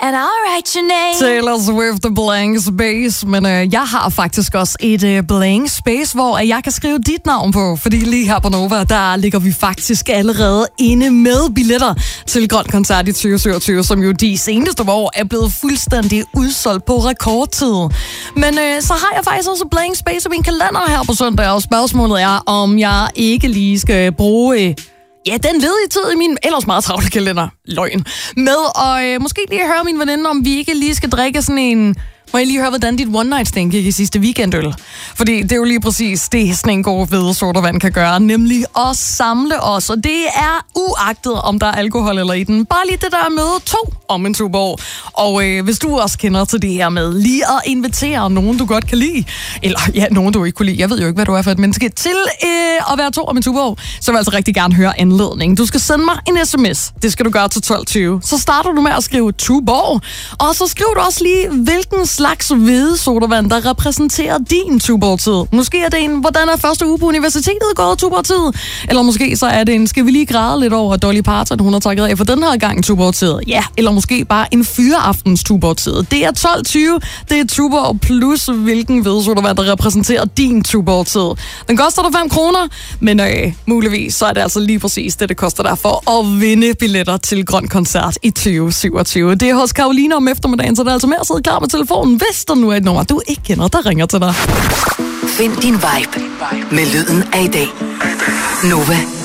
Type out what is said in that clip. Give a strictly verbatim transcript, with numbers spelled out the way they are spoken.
and I'll write your name. Taylor Swift Blank Space, men øh, jeg har faktisk også et øh, blank space, hvor øh, jeg kan skrive dit navn på, fordi lige her på Nova, der ligger vi faktisk allerede inde med billetter til Grøn Koncert i tyve syvogtyve, som jo de seneste år er blevet fuldstændig udsolgt på rekordtid. Men øh, så har jeg faktisk også blank space i min kalender her på søndag, og spørgsmålet er, om jeg ikke lige skal bruge... Øh, Ja, den ledige tid i min ellers meget travle kalender, løgn, med og øh, måske lige høre min veninde, om vi ikke lige skal drikke sådan en... Må jeg lige høre, hvordan dit one night stand gik i sidste weekendøl? Fordi det er jo lige præcis det, sådan en god hvide sodavand kan gøre, nemlig at samle os. Og det er uagtet, om der er alkohol eller i den. Bare lige det der med to om en Tuborg. Og øh, hvis du også kender til det her med lige at invitere nogen, du godt kan lide, eller ja, nogen du ikke kunne lide, jeg ved jo ikke, hvad du er for et menneske, til øh, at være to om en Tuborg, så vil jeg altså rigtig gerne høre anledningen. Du skal sende mig en sms. Det skal du gøre til tolv tyve. Så starter du med at skrive Tuborg, og så skriver du også lige, hvilken slags hvide sodavand, der repræsenterer din Tuborg-tid. Måske er det en, hvordan er første uge på universitetet gået Tuborg-tid? Eller måske så er det en, skal vi lige græde lidt over, at Dolly Parton, hun har takket af for den her gang Tuborg-tid? Ja, eller måske bare en fyreaftens Tuborg-tid. Det er tolv tyve, det er Tuborg plus hvilken hvide sodavand, der repræsenterer din Tuborg-tid. Den koster dig fem kroner, men øh, muligvis så er det altså lige præcis det, det koster dig for at vinde billetter til Grøn Koncert i tyve syvogtyve. Det er hos Karoline om eftermiddagen, så det er altså med at sidde klar med telefonen, hvis der nu er et nummer, du ikke kender, der ringer til dig. Find din vibe med lyden af i dag. Nova.